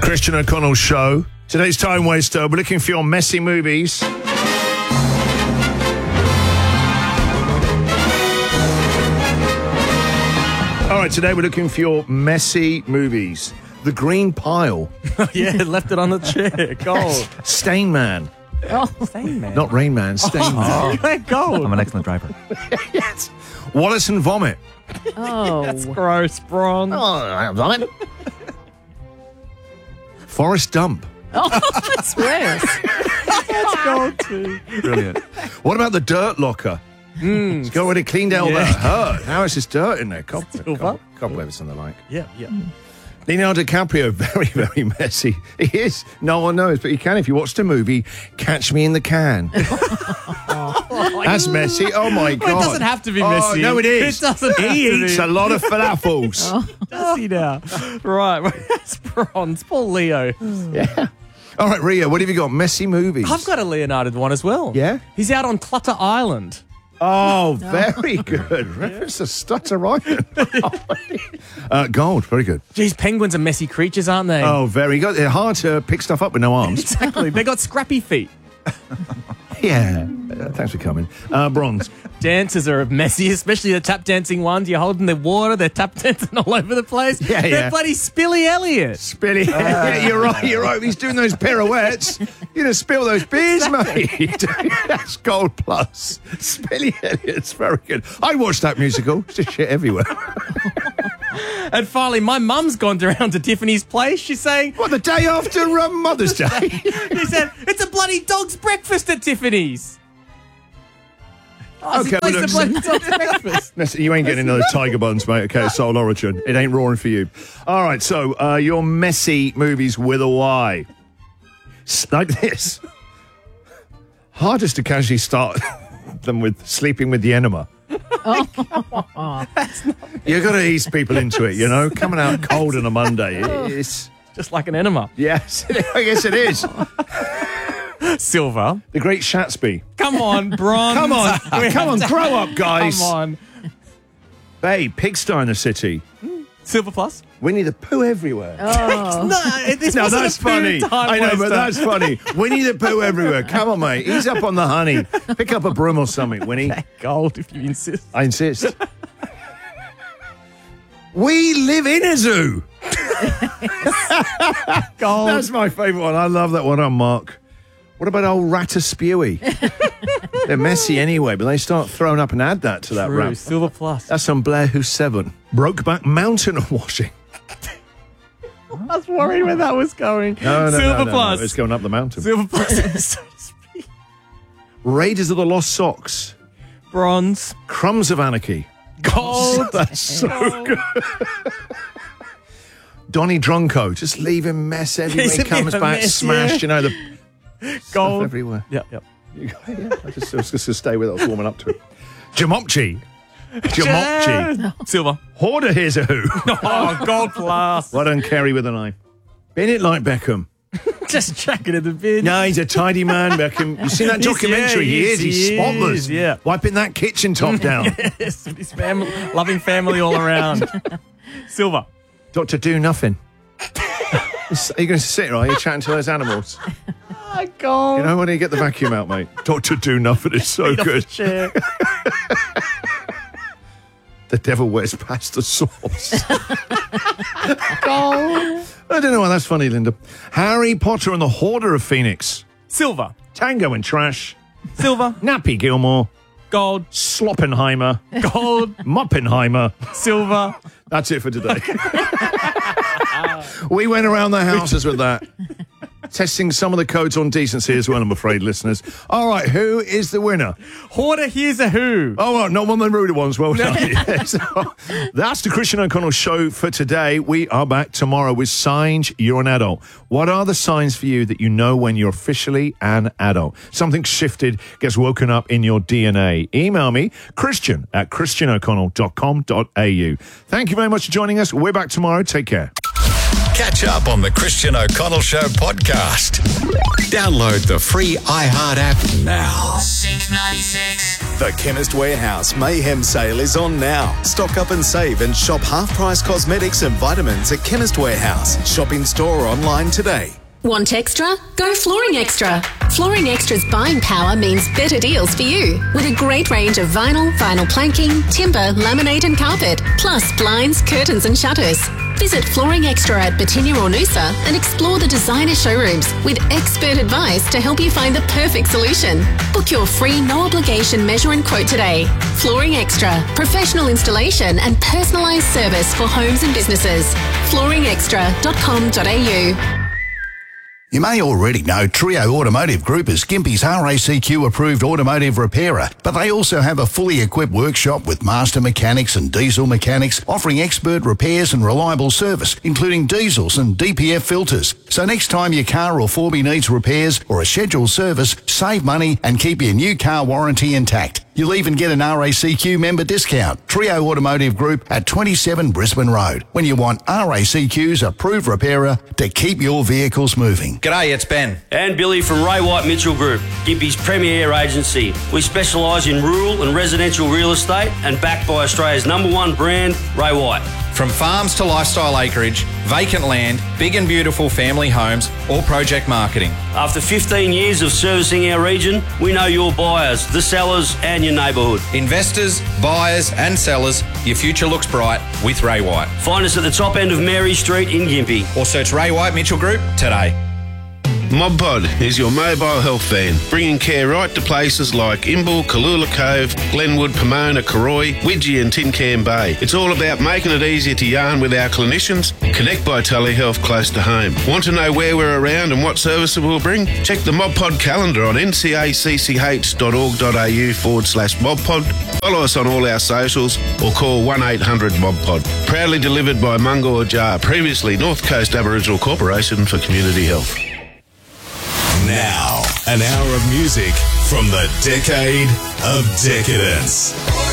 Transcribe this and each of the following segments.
Christian O'Connell Show. Today's Time Waster. We're looking for your messy movies. All right, today we're looking for your messy movies. The Green Pile. Yeah, left it on the chair. Gold. Stain Man. Oh, Stain Man. Not Rain Man, Stain Man. Gold. I'm an excellent driver. Yes. Wallace and Vomit. Oh. That's gross, Bron. Vomit. Forrest Dump. Oh, that's worse. That's gold too. Brilliant. What about the Dirt Locker? It's already cleaned out all that hurt. Now it's just dirt in there. Cobwebs and the like. Yeah. Leonardo DiCaprio, very, very messy. He is. No one knows, but he can if you watch the movie Catch Me in the Can. That's messy. Oh, my God. Well, it doesn't have to be messy. No, it is. It doesn't have He to eats be. a lot of falafels. Does he now? Right. That's bronze. Poor Leo. Yeah. All right, Ria, what have you got? Messy movies. I've got a Leonardo one as well. Yeah? He's out on Clutter Island. Oh, very good. Reference to Stutter Island. Gold, very good. Geez, penguins are messy creatures, aren't they? Oh, very good. They're hard to pick stuff up with no arms. Exactly. They got scrappy feet. Yeah. Thanks for coming. Bronze. Dancers are messy, especially the tap dancing ones. You're holding the water, they're tap dancing all over the place. Yeah, they're yeah. Bloody Spilly Elliot. Spilly. Yeah, you're right. He's doing those pirouettes. You know, spill those beers, mate. That's gold plus. Spilly Elliott's very good. I watched that musical. It's just shit everywhere. And finally, my mum's gone down to Tiffany's place. She's saying, What, the day after Mother's Day? she said, it's a bloody dog's breakfast at Tiffany's. Okay, It's well, a look, bloody dog's breakfast. listen, you ain't getting another tiger buns, mate. Okay, Soul Origin. It ain't roaring for you. All right, so your messy movies with a Y. Like this. Hardest to casually start them with Sleeping with the Enema. You got to ease people into it, you know. Coming out cold on a Monday. It's Just like an enema. yes, I guess it is. Silver. The Great Shatsby. Come on, bronze. Come on, grow up, guys. Come on. Babe, Pigsty in the City. Silver plus. Winnie the Pooh everywhere. No, this No, wasn't that's a food funny. time I know, but waster. that's funny. Winnie the Pooh everywhere. Come on, mate. Ease up on the honey. Pick up a broom or something, Winnie. Gold, if you insist. I insist. We live in a zoo. Gold. That's my favourite one. I love that one on Mark. What about old Rataspewy? They're messy anyway, but they start throwing up and add that to that True. rap. Silver plus. That's on Blair Who's 7. Brokeback Mountain washing. I was worried where that was going. No, Silver plus. It's going up the mountain. Silver plus. So to speak. Raiders of the Lost Socks. Bronze. Crumbs of Anarchy. Gold. That's so good. Donnie Drunko, just leave him mess everywhere. He's He a comes bit of a back mess, smashed, yeah. you know, the stuff Gold. everywhere. Yep. Yeah, I was just going to stay with it. I was warming up to it. Jamopchi. Silver. Hoarder Here's a Who. Oh, gold plus. Well done, Kerry with a 9. Bennett like Beckham. Just chuck it in the bin. No, he's a tidy man, Beckham. You've seen that documentary? he is, He's he spotless. is, yeah. Wiping that kitchen top down. Yes, his family, loving family all around. Silver. Dr. Do Nothing. Are you going to sit, right? You're chatting to those animals. Gold. You know, when you get the vacuum out, mate. Dr. Do Nothing is so good. Chair. The devil wears pasta sauce. Gold. I don't know why that's funny, Linda. Harry Potter and the Hoarder of Phoenix. Silver. Tango and Trash. Silver. Nappy Gilmore. Gold. Sloppenheimer. Gold. Moppenheimer. Silver. That's it for today. We went around the houses with that. Testing some of the codes on decency as well, I'm afraid, listeners. All right, who is the winner? Hoarder Here's a Who. Oh, well, not one of the ruder ones. Well done. Yes. That's the Christian O'Connell Show for today. We are back tomorrow with Signs You're an Adult. What are the signs for you that you know when you're officially an adult? Something shifted, gets woken up in your DNA. Email me, christian@christianoconnell.com.au. Thank you very much for joining us. We're back tomorrow. Take care. Catch up on the Christian O'Connell Show podcast. Download the free iHeart app now. Sync 96. The Chemist Warehouse Mayhem Sale is on now. Stock up and save and shop half-price cosmetics and vitamins at Chemist Warehouse. Shop in store or online today. Want extra? Go Flooring Extra. Flooring Extra's buying power means better deals for you. With a great range of vinyl planking, timber, laminate and carpet, plus blinds, curtains and shutters. Visit Flooring Extra at Batinia or Noosa and explore the designer showrooms with expert advice to help you find the perfect solution. Book your free no-obligation measure and quote today. Flooring Extra. Professional installation and personalised service for homes and businesses. flooringextra.com.au. You may already know Trio Automotive Group is Gympie's RACQ-approved automotive repairer, but they also have a fully equipped workshop with master mechanics and diesel mechanics offering expert repairs and reliable service, including diesels and DPF filters. So next time your car or 4B needs repairs or a scheduled service, save money and keep your new car warranty intact. You'll even get an RACQ member discount. Trio Automotive Group at 27 Brisbane Road. When you want RACQ's approved repairer to keep your vehicles moving. G'day, it's Ben. And Billy from Ray White Mitchell Group, Gympie's premier agency. We specialise in rural and residential real estate and backed by Australia's #1 brand, Ray White. From farms to lifestyle acreage, vacant land, big and beautiful family homes, or project marketing. After 15 years of servicing our region, we know your buyers, the sellers and your neighbourhood. Investors, buyers and sellers, your future looks bright with Ray White. Find us at the top end of Mary Street in Gympie. Or search Ray White Mitchell Group today. MobPod is your mobile health van, bringing care right to places like Imbil, Kalula Cove, Glenwood, Pomona, Karoi, Widgie and Tin Can Bay. It's all about making it easier to yarn with our clinicians. Connect by telehealth close to home. Want to know where we're around and what services we'll bring? Check the MobPod calendar on ncacch.org.au/MobPod. Follow us on all our socials or call 1-800-MobPod. Proudly delivered by Mungo Jar, previously North Coast Aboriginal Corporation for Community Health. Now, an hour of music from the decade of decadence.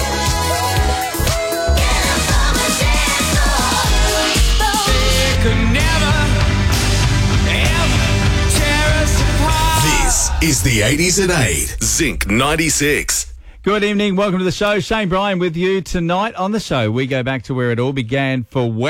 This is the 80s at 8, Zinc 96. Good evening, welcome to the show. Shane Bryan with you tonight on the show. We go back to where it all began for